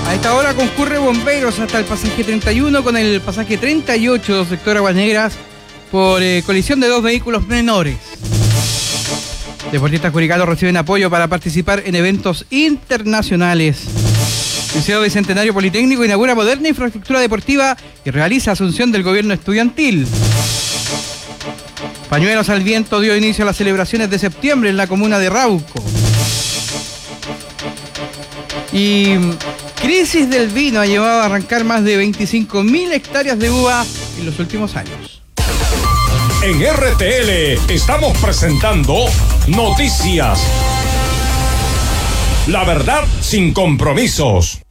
A esta hora concurre bomberos hasta el pasaje 31 con el pasaje 38, sector Aguas Negras, por colisión de dos vehículos menores. Deportistas curicanos reciben apoyo para participar en eventos internacionales. Liceo Bicentenario Politécnico inaugura moderna infraestructura deportiva y realiza asunción del gobierno estudiantil. Pañuelos al viento dio inicio a las celebraciones de septiembre en la comuna de Rauco. Y crisis del vino ha llevado a arrancar más de 25.000 hectáreas de uva en los últimos años. En RTL estamos presentando Noticias. La verdad sin compromisos.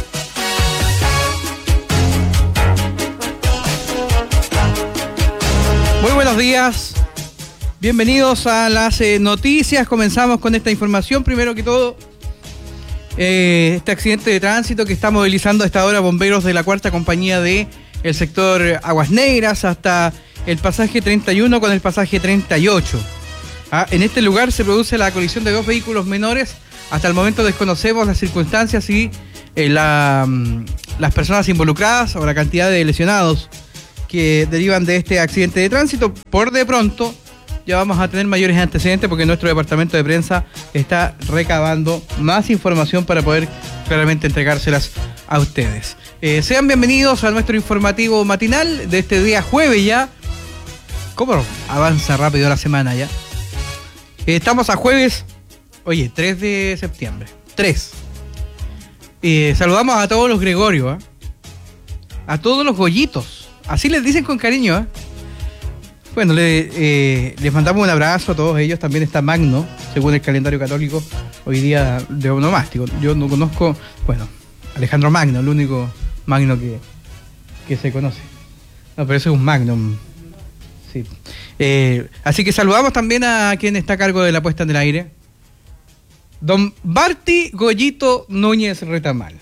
Muy buenos días. Bienvenidos a las noticias. Comenzamos con esta información. Primero que todo, este accidente de tránsito que está movilizando a esta hora bomberos de la cuarta compañía de el sector Aguas Negras hasta el pasaje 31 con el pasaje 38. En este lugar se produce la colisión de dos vehículos menores. Hasta el momento desconocemos las circunstancias y las personas involucradas o la cantidad de lesionados que derivan de este accidente de tránsito. Por de pronto ya vamos a tener mayores antecedentes porque nuestro departamento de prensa está recabando más información para poder claramente entregárselas a ustedes. Sean bienvenidos a nuestro informativo matinal de este día jueves ya. ¿Cómo avanza rápido la semana ya? Estamos a jueves, 3 de septiembre. 3. Saludamos a todos los Gregorios, a todos los Goyitos. Así les dicen con cariño, Bueno, les mandamos un abrazo a todos ellos. También está Magno, según el calendario católico, hoy día de onomástico. Yo no conozco, Alejandro Magno, el único Magno que se conoce. No, pero ese es un Magnum. Sí. Así que saludamos también a quien está a cargo de la puesta en el aire. Don Barty Goyito Núñez Retamal.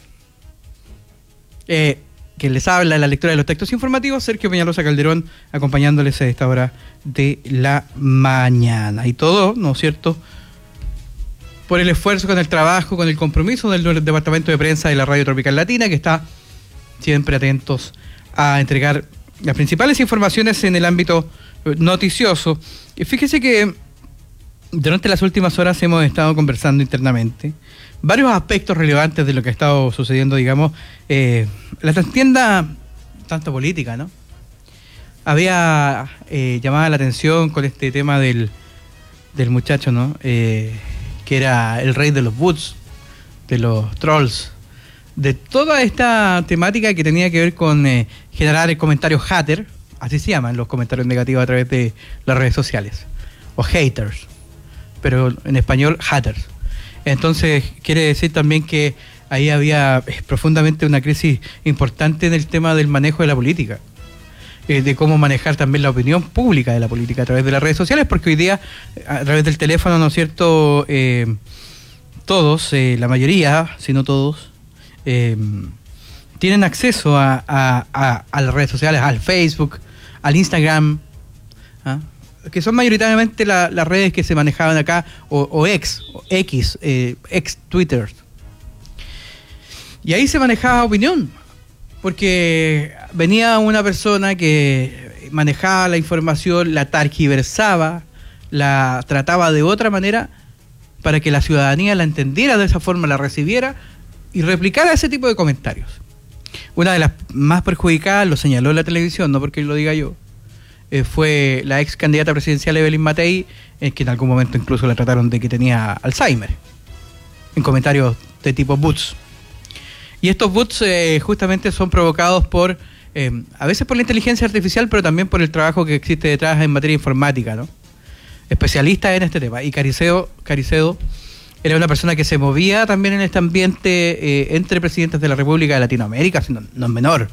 Que les habla en la lectura de los textos informativos, Sergio Peñalosa Calderón, acompañándoles a esta hora de la mañana. Y todo, ¿no es cierto?, por el esfuerzo, con el trabajo, con el compromiso del departamento de prensa de la Radio Tropical Latina, que está siempre atentos a entregar las principales informaciones en el ámbito noticioso. Y fíjese que durante las últimas horas hemos estado conversando internamente varios aspectos relevantes de lo que ha estado sucediendo, digamos, la trastienda tanto política, ¿no? Había llamado la atención con este tema del muchacho, ¿no? Que era el rey de los bots, de los trolls, de toda esta temática que tenía que ver con generar el comentario hater, así se llaman los comentarios negativos a través de las redes sociales, o haters, pero en español haters. Entonces quiere decir también que ahí había profundamente una crisis importante en el tema del manejo de la política, de cómo manejar también la opinión pública de la política a través de las redes sociales, porque hoy día a través del teléfono, ¿no es cierto?, todos, la mayoría, si no todos, tienen acceso a las redes sociales, al Facebook, al Instagram, que son mayoritariamente las redes que se manejaban acá, o ex Twitter. Y ahí se manejaba opinión, porque venía una persona que manejaba la información, la targiversaba, la trataba de otra manera para que la ciudadanía la entendiera de esa forma, la recibiera y replicara ese tipo de comentarios. Una de las más perjudicadas, lo señaló en la televisión, no porque lo diga yo, fue la ex candidata presidencial Evelyn Matei, que en algún momento incluso la trataron de que tenía Alzheimer, en comentarios de tipo bots. Y estos bots justamente son provocados por, a veces por la inteligencia artificial, pero también por el trabajo que existe detrás en materia informática, ¿no? Especialista en este tema. Y Caricedo era una persona que se movía también en este ambiente entre presidentes de la República de Latinoamérica, no es menor,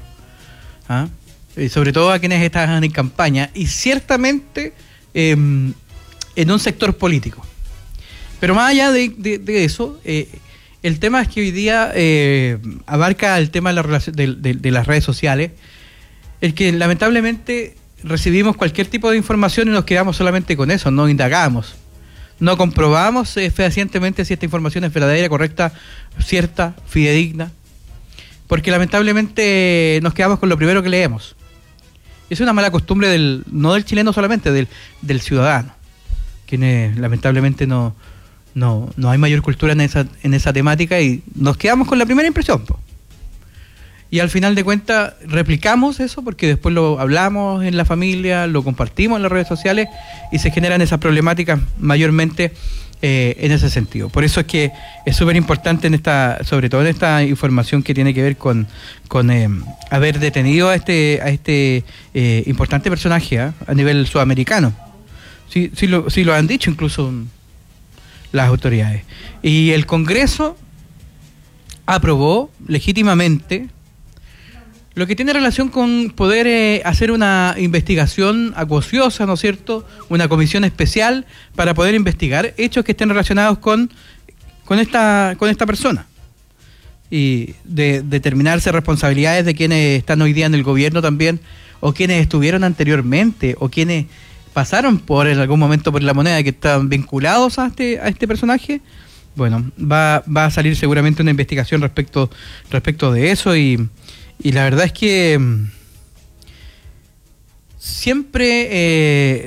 y sobre todo a quienes estaban en campaña, y ciertamente en un sector político. Pero más allá de eso, el tema es que hoy día abarca el tema de las redes sociales, el que lamentablemente recibimos cualquier tipo de información y nos quedamos solamente con eso, no indagamos, no comprobamos fehacientemente si esta información es verdadera, correcta, cierta, fidedigna. porque lamentablemente nos quedamos con lo primero que leemos. Es una mala costumbre no del chileno solamente, del ciudadano, quienes lamentablemente no hay mayor cultura en esa temática y nos quedamos con la primera impresión, po. Y al final de cuentas replicamos eso porque después lo hablamos en la familia, lo compartimos en las redes sociales y se generan esas problemáticas mayormente en ese sentido. Por eso es que es súper importante sobre todo en esta información que tiene que ver con haber detenido a este importante personaje a nivel sudamericano. Sí lo han dicho incluso las autoridades. Y el Congreso aprobó legítimamente lo que tiene relación con poder hacer una investigación acuciosa, ¿no es cierto? Una comisión especial para poder investigar hechos que estén relacionados con esta persona. Y de determinarse responsabilidades de quienes están hoy día en el gobierno también, o quienes estuvieron anteriormente, o quienes pasaron en algún momento por la moneda, que están vinculados a este personaje. Bueno, va a salir seguramente una investigación respecto de eso y la verdad es que siempre